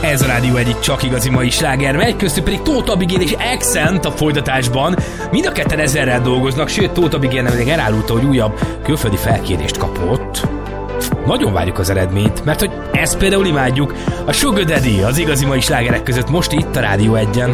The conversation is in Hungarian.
Ez a Rádió egyik csak igazi mai sláger megy, köztük pedig Tóth Abigail és Accent a folytatásban. Mind a ketten ezerrel dolgoznak, sőt Tóth Abigail nemrég elárulta, hogy újabb külföldi felkérést kapott. Nagyon várjuk az eredményt, mert hogy ezt például imádjuk. A Sugar Daddy az igazi mai slágerek között most itt a Rádió 1-en.